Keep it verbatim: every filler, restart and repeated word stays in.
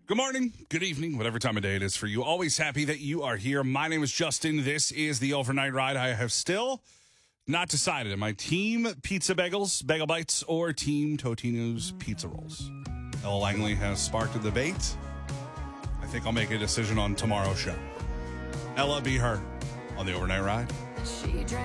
Good morning, good evening, whatever time of day it is for you. Always happy that you are here. My name is Justin. This is the Overnight Ride. I have still not decided. Am I Team Pizza Bagels, Bagel Bites, or Team Totino's Pizza Rolls? Ella Langley has sparked a debate. I think I'll make a decision on tomorrow's show. Ella, be her on the Overnight Ride. She drank